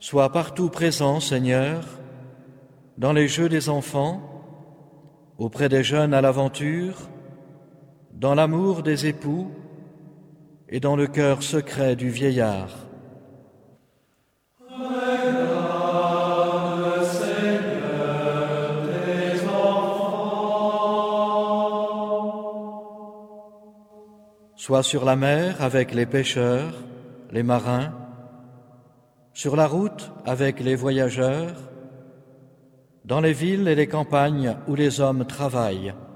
Sois partout présent, Seigneur, dans les jeux des enfants, auprès des jeunes à l'aventure, dans l'amour des époux et dans le cœur secret du vieillard. Regarde, Seigneur, tes enfants. Sois sur la mer avec les pêcheurs, les marins, sur la route avec les voyageurs, dans les villes et les campagnes où les hommes travaillent.